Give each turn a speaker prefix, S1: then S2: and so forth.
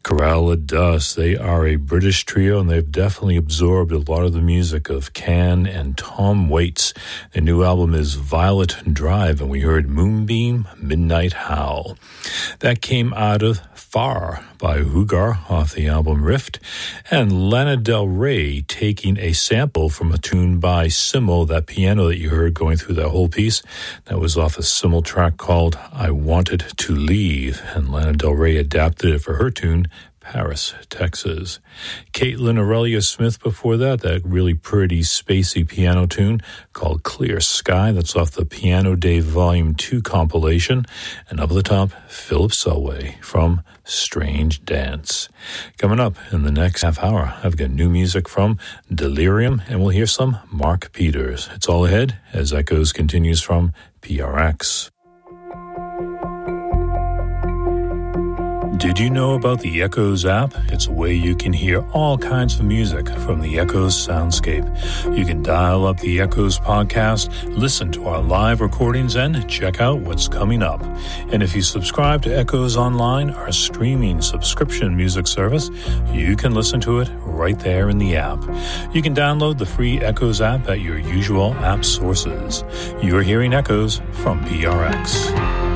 S1: Corral of Dust. They are a British trio, and they've definitely absorbed a lot of the music of Can and Tom Waits. Their new album is Violet Drive, and we heard Moonbeam, Midnight Howl. That came out of Far by Hugar off the album Rift, and Lana Del Rey taking a sample from a tune by Simmel, that piano that you heard going through that whole piece. That was off a Simmel track called I Wanted to Leave, and Lana Del Rey adapted it for her tune Paris, Texas. Caitlin Aurelia Smith before that really pretty spacey piano tune called Clear Sky. That's off the Piano Day Volume 2 compilation. And up at the top, Philip Selway from Strange Dance. Coming up in the next half hour, I've got new music from Delirium, and we'll hear some Mark Peters. It's all ahead as Echoes continues from PRX. Did you know about the Echoes app? It's a way you can hear all kinds of music from the Echoes soundscape. You can dial up the Echoes podcast, listen to our live recordings, and check out what's coming up. And if you subscribe to Echoes Online, our streaming subscription music service, you can listen to it right there in the app. You can download the free Echoes app at your usual app sources. You're hearing Echoes from PRX.